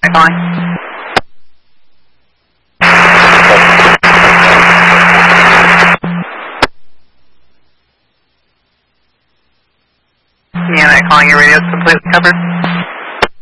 calling. Yeah, calling, your radio is completely covered.